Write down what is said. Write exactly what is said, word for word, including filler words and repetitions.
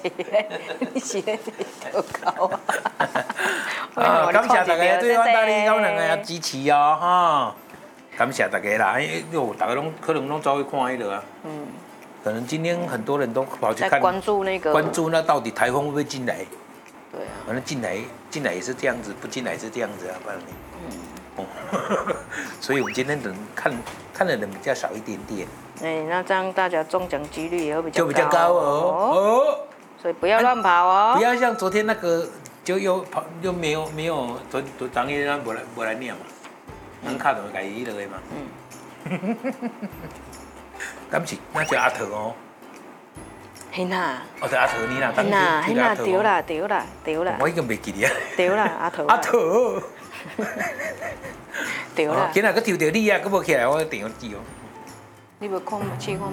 是咧，你是咧投稿啊？ 啊，感谢大家对阮大力高两个支持哦，哈！感谢大家啦，哎哟，大家拢可能拢走去看迄个啊。嗯。可能今天很多人都跑去看， 关注那个， 关注那到底台风会不会进来？ 对啊。 反正进来，进来也是这样子，不进来也是这样子啊，不然你。嗯。哦。所以我们今天人看看的人比较少一点点。 哎，那这样大家中奖几率也会比较就比较高哦。哦。 所以不要乱跑哦。 不要像昨天那个，就又跑又没有没有昨昨当天他不来不来念嘛，能卡到改伊落去嘛。嗯。敢是那叫阿桃哦。 是呐。 哦，是阿桃你啦。 是呐，是呐，对啦，对啦，对啦。 我已经袂记哩啊。 对啦，阿桃。 阿桃。 对啦。 今仔个抽到你啊，佫无起来，我电话机哦。 你无看试看